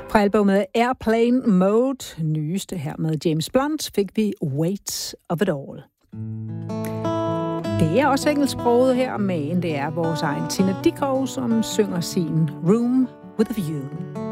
Fra albumet Airplane Mode, nyeste her med James Blunt, fik vi Weight of It All. Det er også engelsksproget her, men det er vores egen Tina Dickow, som synger sin Room with a View.